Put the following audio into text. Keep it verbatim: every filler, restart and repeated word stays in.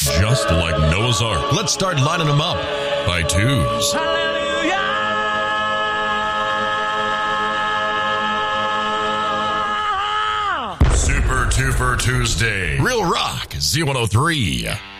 Just like Noah's Ark. Let's start lining them up by twos. Super Tuper Tuesday. Real Rock Z one oh three.